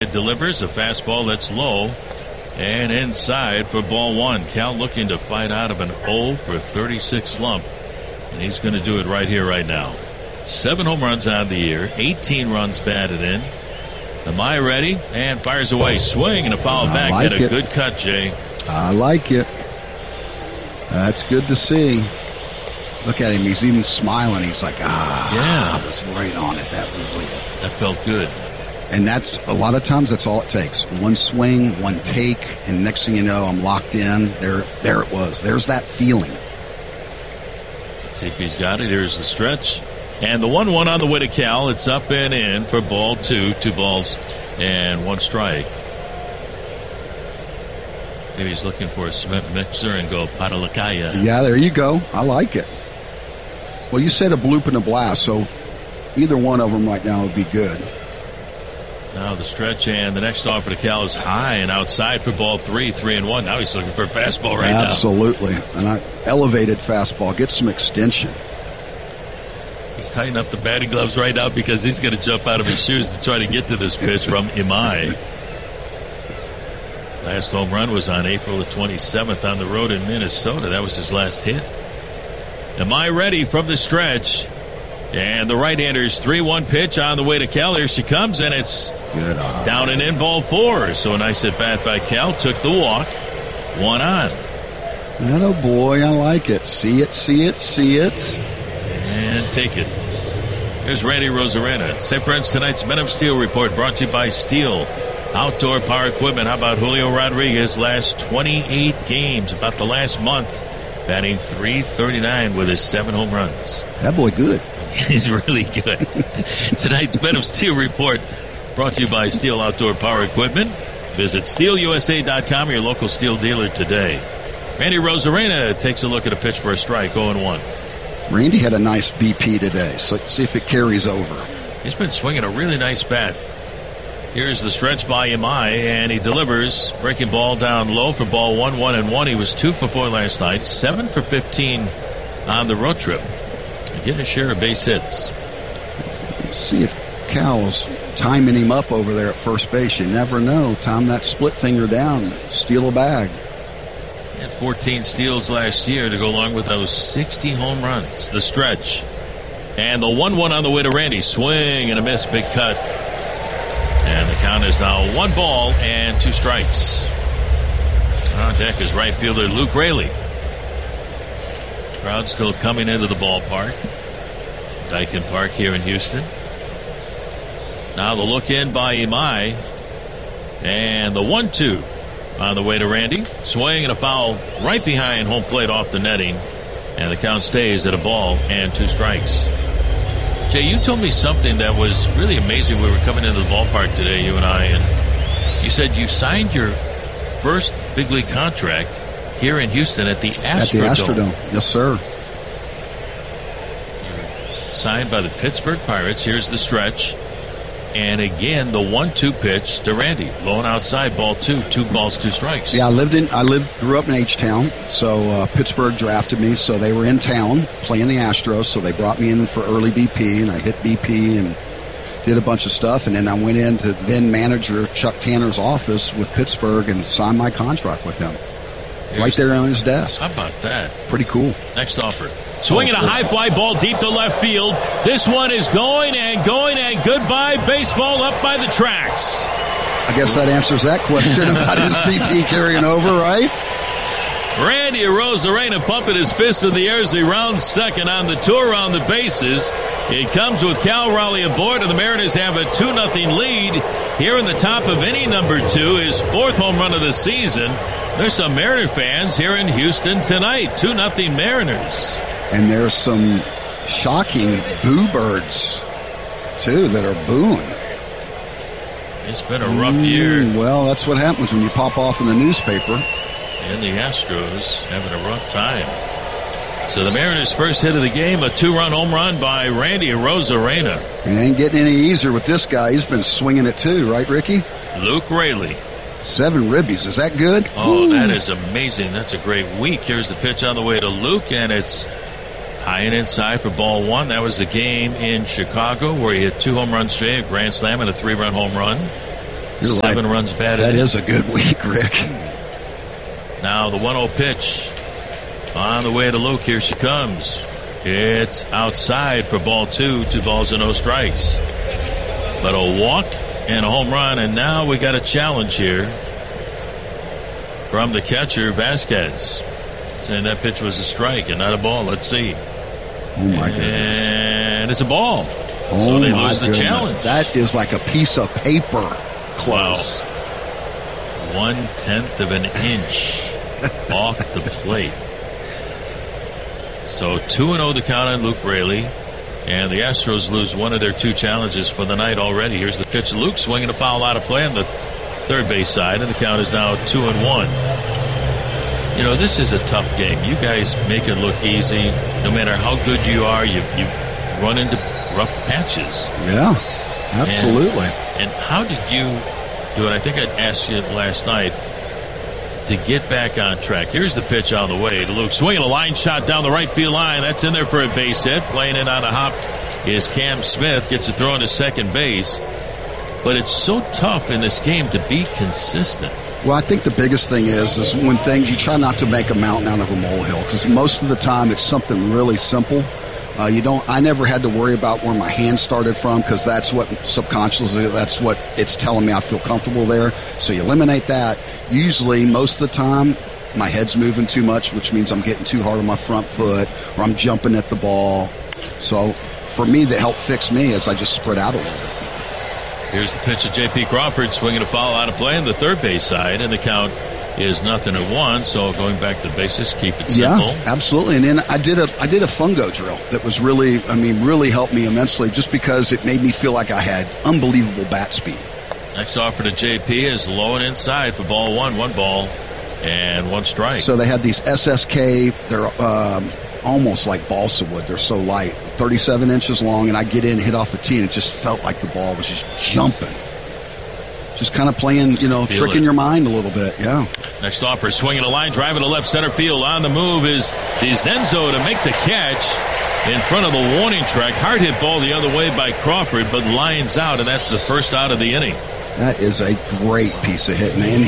delivers a fastball that's low and inside for ball one. Cal looking to fight out of an 0 for 36 slump, and he's going to do it right here, right now. 7 home runs on the year, 18 runs batted in. Am I ready? And fires away. Swing and a foul back. Like Had a good cut, Jay. I like it. That's good to see. Look at him. He's even smiling. He's like, yeah, I was right on it. That was it. That felt good. And that's a lot of times that's all it takes. One swing, one take, and next thing you know, I'm locked in. There it was. There's that feeling. Let's see if he's got it. Here's the stretch. And the 1-1 on the way to Cal. It's up and in for ball two. 2 balls and 1 strike. Maybe he's looking for a cement mixer and go Patalakaya. Yeah, there you go. I like it. Well, you said a bloop and a blast, so either one of them right now would be good. Now the stretch, and the next offer to Cal is high and outside for ball 3, 3-1. Now he's looking for a fastball right now. Absolutely. And I elevated fastball. Get some extension. He's tightening up the batting gloves right now because he's going to jump out of his shoes to try to get to this pitch from Imai. Last home run was on April the 27th on the road in Minnesota. That was his last hit. Imai ready from the stretch. And the right-hander's 3-1 pitch on the way to Cal. Here she comes, and it's good down and in, ball 4. So a nice at-bat by Cal. Took the walk. 1 on. Oh, boy, I like it. See it, see it, see it. And take it. Here's Randy Rosarena. Say, friends, tonight's Men of Steel report brought to you by Steel Outdoor Power Equipment. How about Julio Rodriguez? Last 28 games, about the last month, batting .339 with his 7 home runs. That boy good. He's really good. Tonight's Men of Steel report brought to you by Steel Outdoor Power Equipment. Visit SteelUSA.com or your local Steel dealer today. Randy Rosarena takes a look at a pitch for a strike, 0-1. Randy had a nice BP today, so let's see if it carries over. He's been swinging a really nice bat. Here's the stretch by Imai, and he delivers. Breaking ball down low for ball 1, 1-1. He was 2 for 4 last night, 7 for 15 on the road trip. Getting a share of base hits. Let's see if Cal's timing him up over there at first base. You never know. Time that split finger down, steal a bag. He had 14 steals last year to go along with those 60 home runs. The stretch. And the 1-1 on the way to Randy. Swing and a miss, big cut. And the count is now 1 ball and 2 strikes. On deck is right fielder Luke Raley. Crowd still coming into the ballpark. Daikin Park here in Houston. Now the look in by Imai. And the 1-2 on the way to Randy. Swing and a foul right behind home plate off the netting. And the count stays at 1 ball and 2 strikes. Jay, you told me something that was really amazing. We were coming into the ballpark today, you and I, and you said you signed your first big league contract here in Houston at the Astrodome. At the Astrodome, yes, sir. Signed by the Pittsburgh Pirates. Here's the stretch. And again, the 1-2 pitch to Randy. Low and outside, ball 2. 2 balls, 2 strikes. Yeah, grew up in H-Town, so Pittsburgh drafted me, so they were in town playing the Astros, so they brought me in for early BP, and I hit BP and did a bunch of stuff, and then I went into then manager Chuck Tanner's office with Pittsburgh and signed my contract with him. Right there on his desk. How about that? Pretty cool. Next offer. Swinging a high fly ball deep to left field. This one is going and goodbye baseball up by the tracks. I guess that answers that question about his BP carrying over, right? Randy Rosarena pumping his fist in the air as he rounds second on the tour around the bases. It comes with Cal Raleigh aboard, and the Mariners have a 2-0 lead here in the top of inning number 2, his 4th home run of the season. There's some Mariner fans here in Houston tonight. 2-0 Mariners. And there's some shocking boo birds, too, that are booing. It's been a rough year. Well, that's what happens when you pop off in the newspaper. And the Astros having a rough time. So the Mariners' first hit of the game, a 2-run home run by Randy Rosarena. It ain't getting any easier with this guy. He's been swinging it, too, right, Ricky? Luke Raley. 7 ribbies. Is that good? Oh, that is amazing. That's a great week. Here's the pitch on the way to Luke, and it's high and inside for ball 1. That was the game in Chicago where he hit 2 home runs straight, a grand slam, and a 3-run home run. You're 7 right. runs batted. That is a good week, Rick. Now the 1-0 pitch on the way to Luke. Here she comes. It's outside for ball 2. 2 balls and no strikes. But a walk and a home run, and now we got a challenge here from the catcher, Vasquez, saying that pitch was a strike and not a ball. Let's see. Oh, my goodness. And it's a ball. Oh, so they my lose the goodness. challenge. That is like a piece of paper close. Wow. 1/10 of an inch off the plate. So 2-0 the count on Luke Raley. And the Astros lose one of their 2 challenges for the night already. Here's the pitch. Luke swinging a foul out of play on the third base side, and the count is now 2-1. You know, this is a tough game. You guys make it look easy. No matter how good you are, you run into rough patches. Yeah, absolutely. And how did you do it? I think I asked you last night to get back on track. Here's the pitch on the way to Luke. Swinging a line shot down the right field line. That's in there for a base hit. Playing it on a hop is Cam Smith. Gets a throw into second base. But it's so tough in this game to be consistent. Well, I think the biggest thing is when things, you try not to make a mountain out of a molehill, because most of the time it's something really simple. I never had to worry about where my hand started from, because that's what subconsciously, that's what it's telling me I feel comfortable there. So you eliminate that. Usually, most of the time, my head's moving too much, which means I'm getting too hard on my front foot, or I'm jumping at the ball. So for me, that helped fix me is I just spread out a little bit. Here's the pitch to J.P. Crawford, swinging a foul out of play on the third base side, and the count is 0-1. So going back to bases, keep it simple. Yeah, absolutely. And then I did a fungo drill that was really helped me immensely, just because it made me feel like I had unbelievable bat speed. Next offer to J.P. is low and inside for ball 1. 1 ball and 1 strike. So they had these SSK. They're almost like balsa wood. They're so light, 37 inches long, and I get in, hit off a tee, and it just felt like the ball was just jumping. Just kind of playing, tricking your mind a little bit, yeah. Next offer, swinging a line, driving to left center field. On the move is DiZenzo to make the catch in front of the warning track. Hard hit ball the other way by Crawford, but lines out, and that's the first out of the inning. That is a great piece of hitting, and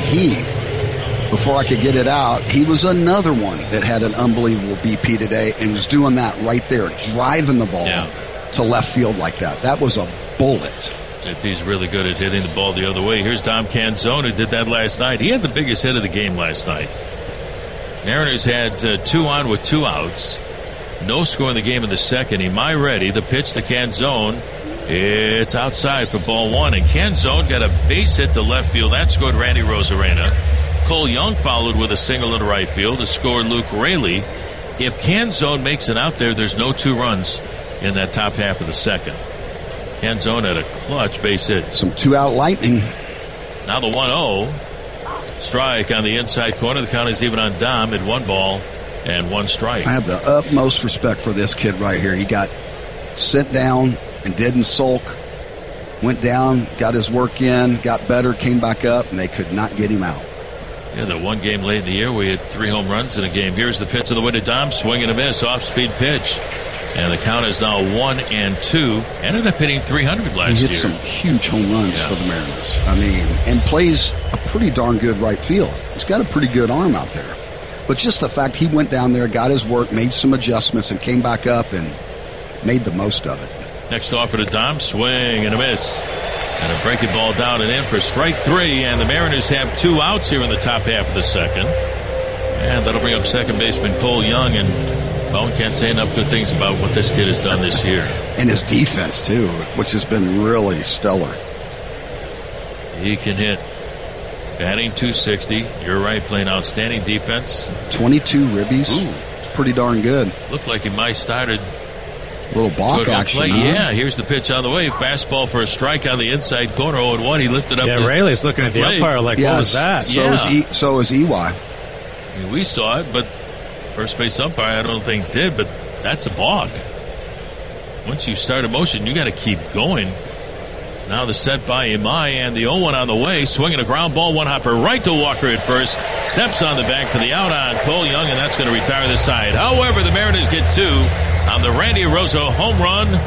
before I could get it out, he was another one that had an unbelievable BP today and was doing that right there, driving the ball to left field like that. That was a bullet. JP's really good at hitting the ball the other way. Here's Dom Canzone, who did that last night. He had the biggest hit of the game last night. Mariners had 2 on with 2 outs. No score in the game in the second. Imai ready. The pitch to Canzone. It's outside for ball 1. And Canzone got a base hit to left field. That scored Randy Rosarena. Cole Young followed with a single into right field to score Luke Raley. If Canzone makes it out there, there's no 2 runs in that top half of the second. Canzone had a clutch base hit. Some 2-out lightning. Now the 1-0. Strike on the inside corner. The count is even on Dom at 1 ball and 1 strike. I have the utmost respect for this kid right here. He got sent down and didn't sulk. Went down, got his work in, got better, came back up, and they could not get him out. Yeah, the one game late in the year, we had 3 home runs in a game. Here's the pitch to the way to Dom. Swing and a miss. Off-speed pitch. And the count is now 1-2. Ended up hitting 300 last year. He hit some huge home runs for the Mariners. And plays a pretty darn good right field. He's got a pretty good arm out there. But just the fact he went down there, got his work, made some adjustments, and came back up and made the most of it. Next offer to Dom. Swing and a miss. And a breaking ball down and in for strike 3. And the Mariners have 2 outs here in the top half of the second. And that'll bring up second baseman Cole Young. And well, we can't say enough good things about what this kid has done this year. And his defense, too, which has been really stellar. He can hit. Batting .260. You're right, playing outstanding defense. 22 ribbies. Ooh. It's pretty darn good. Looked like he might started a little balk action. Huh? Yeah, here's the pitch on the way. Fastball for a strike on the inside corner. 0-1. He lifted up. Yeah, Raley's looking at the umpire like, what was that? So is EY. I mean, we saw it, but first base umpire I don't think did, but that's a balk. Once you start a motion, you got to keep going. Now the set by Imai and the 0-1 on the way. Swinging a ground ball, 1 hopper right to Walker at first. Steps on the back for the out on Cole Young, and that's going to retire the side. However, the Mariners get 2 on the Randy Rosso home run.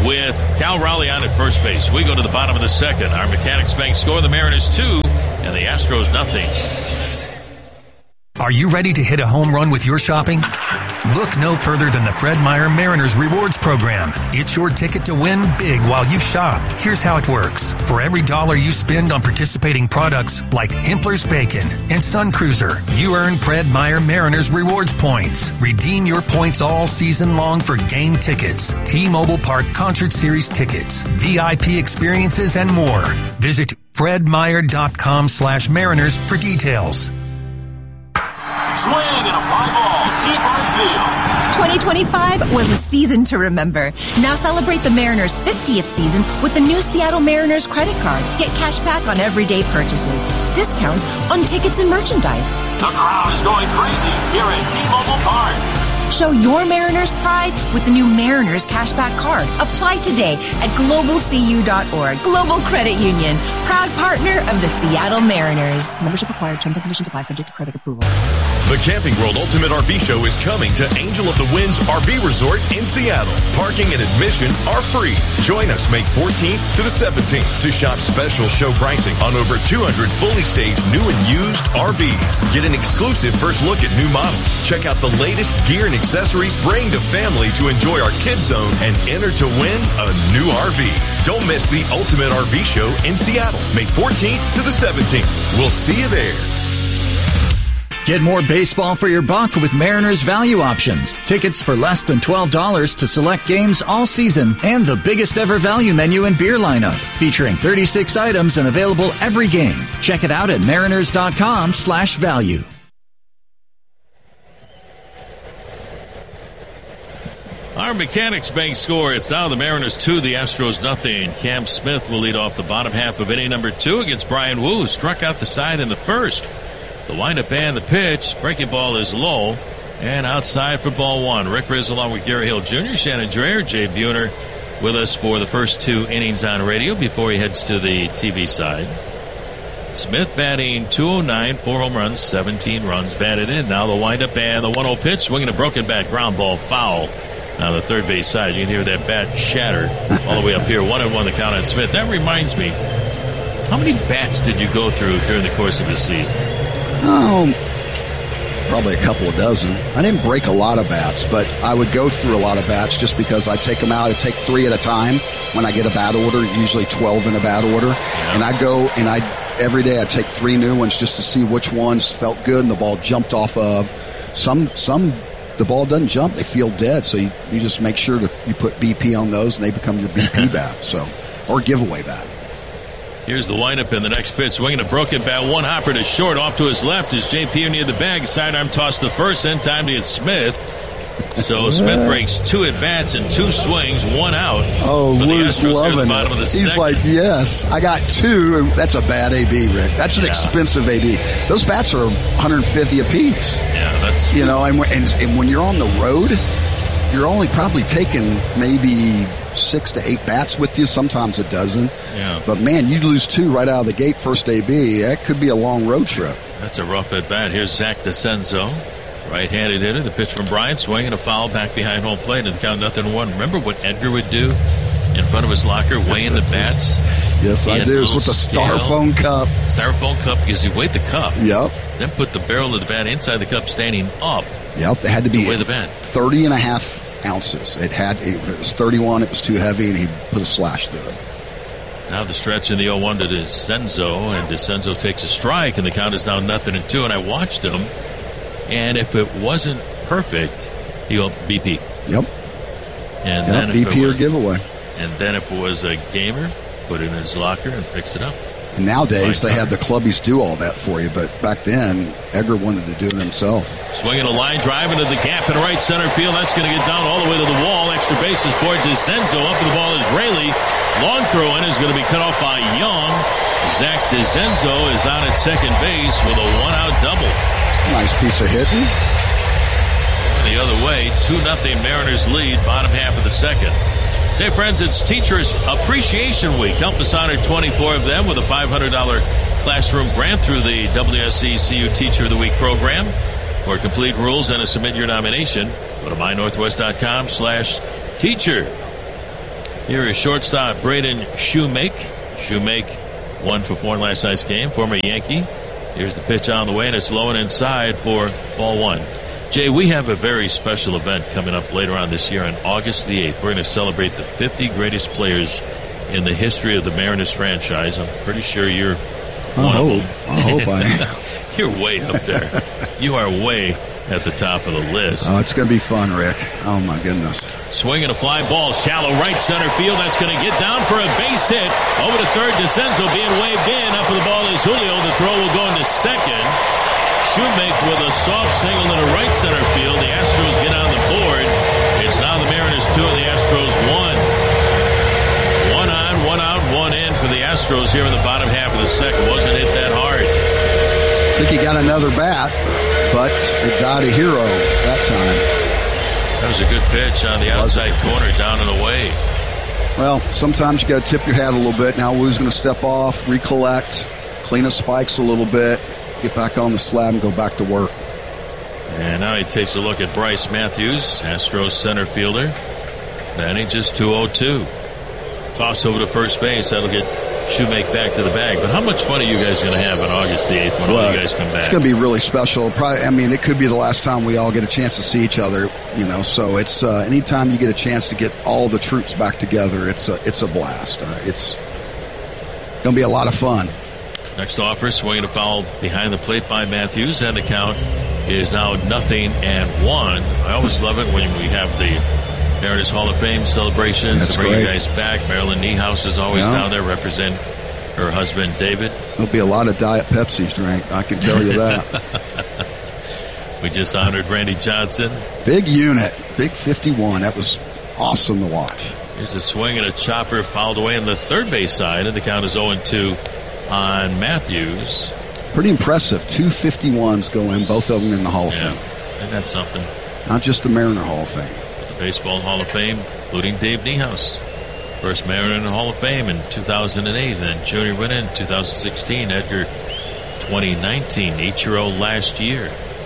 with Cal Raleigh on at first base. We go to the bottom of the second. Our Mechanics Bank score, the Mariners 2 and the Astros nothing. Are you ready to hit a home run with your shopping? Look no further than the Fred Meyer Mariners Rewards Program. It's your ticket to win big while you shop. Here's how it works. For every dollar you spend on participating products like Hempler's Bacon and Sun Cruiser, you earn Fred Meyer Mariners Rewards points. Redeem your points all season long for game tickets, T-Mobile Park Concert Series tickets, VIP experiences, and more. Visit fredmeyer.com/Mariners for details. Swing and a fly ball deep right field. 2025 was a season to remember. Now celebrate the Mariners' 50th season with the new Seattle Mariners credit card. Get cash back on everyday purchases, discounts on tickets and merchandise. The crowd is going crazy here at T-Mobile Park. Show your Mariners pride with the new Mariners Cashback Card. Apply today at globalcu.org. Global Credit Union, proud partner of the Seattle Mariners. Membership required. Terms and conditions apply. Subject to credit approval. The Camping World Ultimate RV Show is coming to Angel of the Winds RV Resort in Seattle. Parking and admission are free. Join us May 14th to the 17th to shop special show pricing on over 200 fully staged new and used RVs. Get an exclusive first look at new models. Check out the latest gear and accessories. Bring the family to enjoy our kids zone and enter to win a new RV. Don't miss the Ultimate RV Show in Seattle, May 14th to the 17th. We'll see you there. Get more baseball for your buck with Mariners Value Options. Tickets for less than $12 to select games all season and the biggest ever value menu and beer lineup, featuring 36 items and available every game. Check it out at mariners.com/value. Our Mechanics Bank score, it's now the Mariners 2, the Astros nothing. Cam Smith will lead off the bottom half of inning number 2 against Brian Wu, who struck out the side in the first. The windup and the pitch. Breaking ball is low and outside for ball 1. Rick Riz along with Gary Hill Jr., Shannon Dreher, Jay Buhner with us for the first 2 innings on radio before he heads to the TV side. Smith batting .209, 4 home runs, 17 runs batted in. Now the windup and the 1-0 pitch, swinging a broken back ground ball foul on the third base side. You can hear that bat shatter all the way up here. 1-1 the count on Smith. That reminds me, how many bats did you go through during the course of the season? Oh, probably a couple of dozen. I didn't break a lot of bats, but I would go through a lot of bats just because I take them out. I take 3 at a time when I get a bat order, usually 12 in a bat order. Yeah. And I go and every day I take 3 new ones just to see which ones felt good and the ball jumped off of. Some the ball doesn't jump, they feel dead. So you just make sure that you put BP on those and they become your BP bat, or giveaway bat. Here's the windup in the next pitch. Swinging a broken bat. One hopper to short. Off to his left is J.P. near the bag. Sidearm toss to first. End time to hit Smith. So Smith breaks 2 at bats and 2 swings. 1 out. Oh, Lou's loving it. He's second. like, yes, I got 2. That's a bad AB, Rick. That's an expensive AB. Those bats are $150 a piece. Yeah, that's and when you're on the road, you're only probably taking maybe 6 to 8 bats with you, sometimes a dozen. Yeah. But man, you lose 2 right out of the gate first AB. That could be a long road trip. That's a rough at bat. Here's Zach DeCenzo, right-handed hitter. The pitch from Bryant, swinging a foul back behind home plate, and the count 0-1. Remember what Edgar would do in front of his locker, weighing the bats? Yes, I do. It's with the Styrofoam cup. Styrofoam cup, because you weighed the cup. Yep. Then put the barrel of the bat inside the cup, standing up. Yep. They had to be weigh the bat. 30.5 ounces. If it was 31, it was too heavy, and he put a slash to it. Now the stretch in the 0-1 to DeCenzo, and DeCenzo takes a strike, and the count is now 0-2. And I watched him, and if it wasn't perfect, he'll BP. Yep. And then BP or giveaway. And then if it was a gamer, put it in his locker and fix it up. And nowadays they have the clubbies do all that for you, but back then Edgar wanted to do it himself. Swinging a line drive into the gap in right center field. That's going to get down all the way to the wall. Extra bases for DeCenzo. Up to the ball is Raley. Long throw in is going to be cut off by Young. Zach DeCenzo is on at second base with a 1-out double. Nice piece of hitting. The other way, 2-0 Mariners lead, bottom half of the second. Say, friends, it's Teachers Appreciation Week. Help us honor 24 of them with a $500 classroom grant through the WSECU Teacher of the Week program. For complete rules and to submit your nomination, go to mynorthwest.com/teacher. Here is shortstop Braden Shoemake. Shoemake 1 for 4 in last night's game, former Yankee. Here's the pitch on the way, and it's low and inside for ball 1. Jay, we have a very special event coming up later on this year on August the 8th. We're going to celebrate the 50 greatest players in the history of the Mariners franchise. I'm pretty sure you're one of them. I hope I am. You're way up there. You are way at the top of the list. Oh, it's going to be fun, Rick. Oh, my goodness. Swinging a fly ball, shallow right center field. That's going to get down for a base hit. Over to third, DeCenzo being waved in. Up with the ball is Julio. The throw will go into second. Shoemake with a soft single into right center field. The Astros get on the board. It's now the Mariners 2 and the Astros 1. 1 on, 1 out, 1 in for the Astros here in the bottom half of the second. Wasn't hit that hard. I think he got another bat, but it died a hero that time. That was a good pitch on the outside corner, down and away. Well, sometimes you got to tip your hat a little bit. Now Wu's going to step off, recollect, clean up spikes a little bit, get back on the slab and go back to work. And now he takes a look at Bryce Matthews, Astros center fielder. Batting just 2-0-2. Toss over to first base. That'll get Shoemake back to the bag. But how much fun are you guys going to have on August the 8th when all you guys come back? It's going to be really special. Probably, I mean, it could be the last time we all get a chance to see each other, you know. So it's anytime you get a chance to get all the troops back together, it's a blast. It's going to be a lot of fun. Next offer, swinging a foul behind the plate by Matthews, and the count is now 0-1. I always love it when we have the Mariners Hall of Fame celebrations. That's to bring great. you guys back. Marilyn Niehaus is always down there, represent her husband David. There'll be a lot of Diet Pepsis drank, I can tell you that. We just honored Randy Johnson. Big unit, big 51. That was awesome to watch. Here's a swing and a chopper fouled away on the third base side, and the count is 0-2 on Matthews. Pretty impressive. 2 51s go in, both of them in the Hall of Fame. And that's something. Not just the Mariner Hall of Fame. But the Baseball Hall of Fame, including Dave Niehaus. First Mariner in the Hall of Fame in 2008, then Junior went in 2016, Edgar 2019, 8-year-old last year.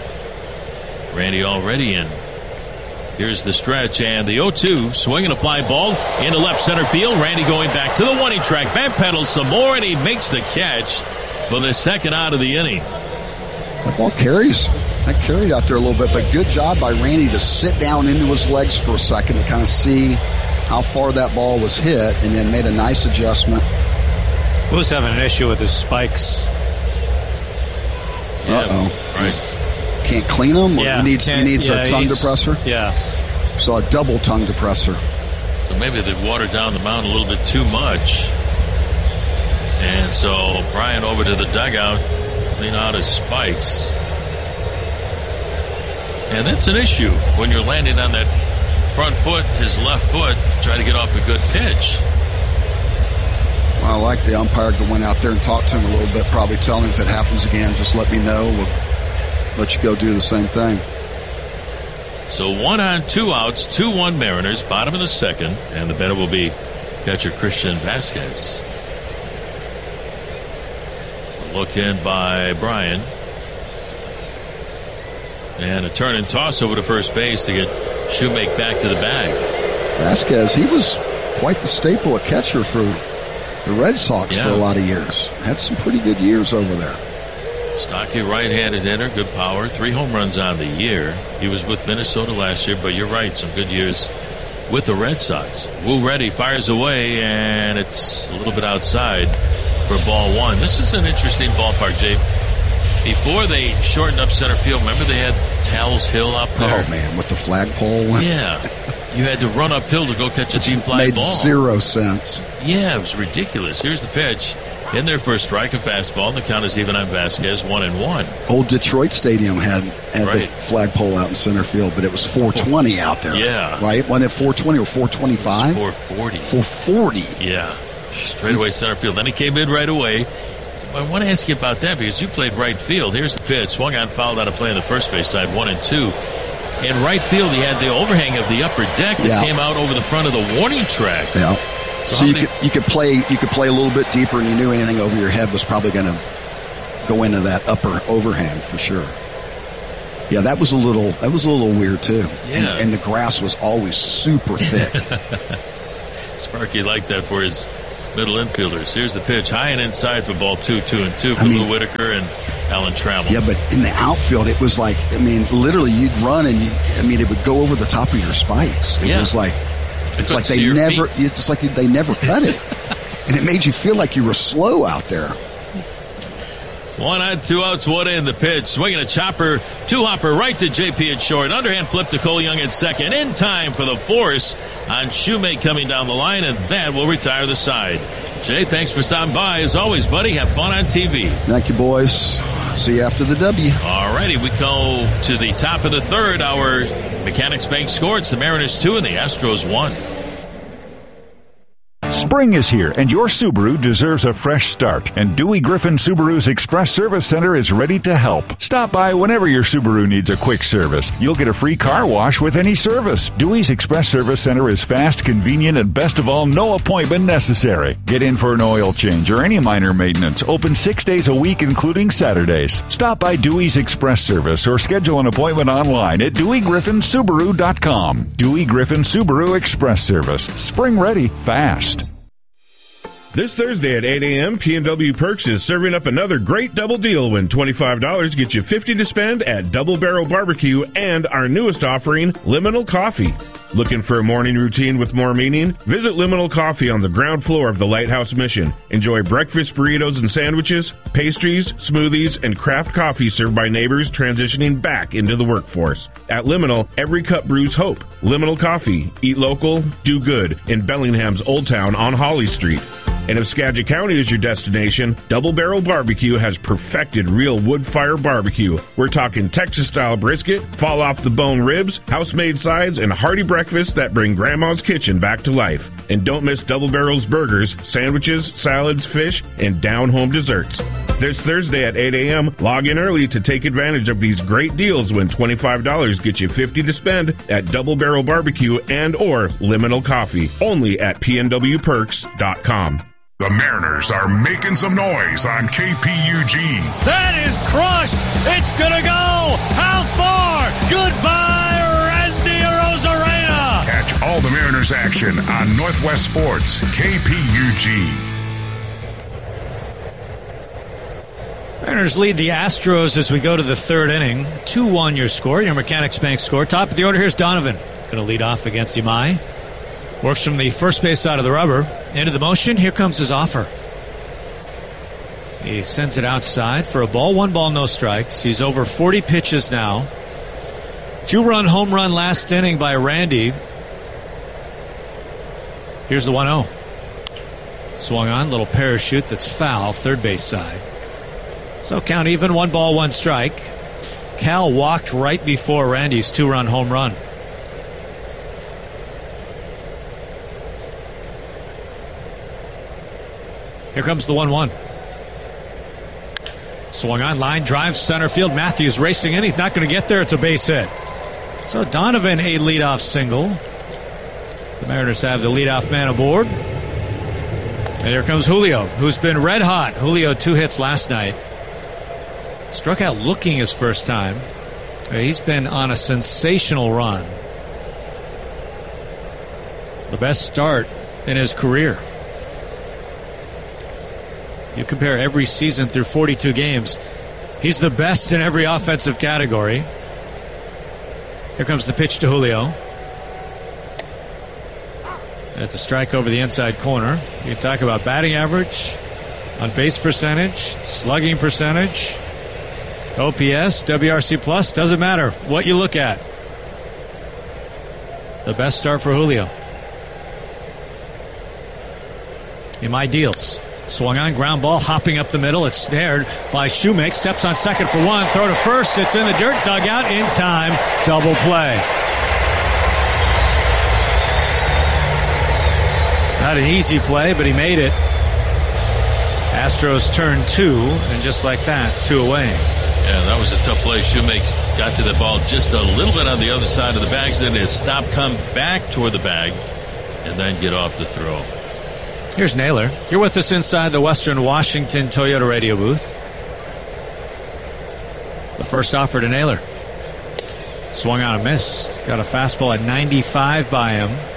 Randy already in. Here's the stretch and the 0-2, swinging a fly ball into left center field. Randy going back to the warning track, back pedals some more, and he makes the catch for the second out of the inning. That ball carries. That carried out there a little bit, but good job by Randy to sit down into his legs for a second to kind of see how far that ball was hit, and then made a nice adjustment. Who's having an issue with his spikes? Uh-oh. Right. Can't clean them? Or Yeah. He needs a tongue depressor? Yeah. So a double tongue depressor. So maybe they've watered down the mound a little bit too much. And so Brian over to the dugout, clean out his spikes. And that's an issue when you're landing on that front foot, his left foot, to try to get off a good pitch. I like the umpire to went out there and talk to him a little bit, probably tell him if it happens again, just let me know. We'll let you go do the same thing. So 1 on, 2 outs, 2-1 Mariners, bottom of the second, and the batter will be catcher Christian Vasquez. A look in by Brian. And a turn and toss over to first base to get Shoemake back to the bag. Vasquez, he was quite the staple of catcher for the Red Sox for a lot of years. Had some pretty good years over there. Stocky right-handed hitter, good power, 3 home runs on the year. He was with Minnesota last year, but you're right, some good years with the Red Sox. Wu ready, fires away, and it's a little bit outside for ball 1. This is an interesting ballpark, Jay. Before they shortened up center field, remember they had Tal's Hill up there? Oh, man, with the flagpole. Yeah. You had to run uphill to go catch a deep fly ball. Made 0 sense. Yeah, it was ridiculous. Here's the pitch. In there for a strike, a fastball, and the count is even on Vasquez, 1-1. Old Detroit Stadium had the flagpole out in center field, but it was 420 out there. Yeah. Right? Wasn't it 420 or 425? 440. 440. Yeah. Straight away center field. Then he came in right away. I want to ask you about that because you played right field. Here's the pitch. Swung on, fouled out of play on the first base side, 1-2. In right field, he had the overhang of the upper deck that came out over the front of the warning track. Yeah. So you could play a little bit deeper, and you knew anything over your head was probably going to go into that upper overhang for sure. Yeah, that was a little weird too. Yeah. And the grass was always super thick. Sparky liked that for his middle infielders. Here's the pitch, high and inside for ball 2-2-2 for Lou Whitaker and Alan Trammell. Yeah, but in the outfield, it was like, literally you'd run and it would go over the top of your spikes. It was like, it's like they never cut it. And it made you feel like you were slow out there. 1 on, 2 outs, 1 in the pitch. Swinging a chopper, 2-hopper right to JP at short. Underhand flip to Cole Young at second. In time for the force on Shoemake coming down the line, and that will retire the side. Jay, thanks for stopping by. As always, buddy, have fun on TV. Thank you, boys. See you after the W. All righty, we go to the top of the third. Our Mechanics Bank score. It's the Mariners 2 and the Astros 1. Spring is here, and your Subaru deserves a fresh start. And Dewey Griffin Subaru's Express Service Center is ready to help. Stop by whenever your Subaru needs a quick service. You'll get a free car wash with any service. Dewey's Express Service Center is fast, convenient, and best of all, no appointment necessary. Get in for an oil change or any minor maintenance. Open 6 days a week, including Saturdays. Stop by Dewey's Express Service or schedule an appointment online at DeweyGriffinSubaru.com. Dewey Griffin Subaru Express Service. Spring ready, fast. This Thursday at 8 a.m., P&W Perks is serving up another great double deal when $25 gets you $50 to spend at Double Barrel Barbecue and our newest offering, Liminal Coffee. Looking for a morning routine with more meaning? Visit Liminal Coffee on the ground floor of the Lighthouse Mission. Enjoy breakfast burritos and sandwiches, pastries, smoothies, and craft coffee served by neighbors transitioning back into the workforce. At Liminal, every cup brews hope. Liminal Coffee. Eat local, do good in Bellingham's Old Town on Holly Street. And if Skagit County is your destination, Double Barrel Barbecue has perfected real wood-fire barbecue. We're talking Texas-style brisket, fall-off-the-bone ribs, house-made sides, and hearty breakfasts that bring Grandma's kitchen back to life. And don't miss Double Barrel's burgers, sandwiches, salads, fish, and down-home desserts. This Thursday at 8 a.m., log in early to take advantage of these great deals when $25 gets you $50 to spend at Double Barrel Barbecue and or Liminal Coffee. Only at pnwperks.com. The Mariners are making some noise on KPUG. That is crushed. It's going to go. How far? Goodbye, Randy Arozarena. Catch all the Mariners action on Northwest Sports, KPUG. Mariners lead the Astros as we go to the third inning. 2-1 your score, your Mechanics Bank score. Top of the order, here's Donovan. Going to lead off against Imai. Works from the first base side of the rubber. Into the motion. Here comes his offer. He sends it outside for a ball. 1 ball, no strikes. He's over 40 pitches now. 2-run home run last inning by Randy. Here's the 1-0. Swung on. Little parachute that's foul. Third base side. So count even. 1 ball, 1 strike. Cal walked right before Randy's 2-run home run. Here comes the 1-1. Swung on, line drive, center field. Matthews racing in. He's not going to get there. It's a base hit. So Donovan, a leadoff single. The Mariners have the leadoff man aboard. And here comes Julio, who's been red hot. Julio 2 hits last night. Struck out looking his first time. He's been on a sensational run. The best start in his career. You compare every season through 42 games, he's the best in every offensive category. Here comes the pitch to Julio. It's a strike over the inside corner. You can talk about batting average, on base percentage, slugging percentage, OPS, WRC plus, doesn't matter what you look at. The best start for Julio. Imai deals. Swung on, ground ball, hopping up the middle. It's snared by Shoemake. Steps on second for 1. Throw to first. It's in the dirt. Dugout in time. Double play. Not an easy play, but he made it. Astros turn 2, and just like that, 2 away. Yeah, that was a tough play. Shoemake got to the ball just a little bit on the other side of the bag. Then his stop, come back toward the bag, and then get off the throw. Here's Naylor. You're with us inside the Western Washington Toyota radio booth. The first offer to Naylor. Swung on a miss. Got a fastball at 95 by him.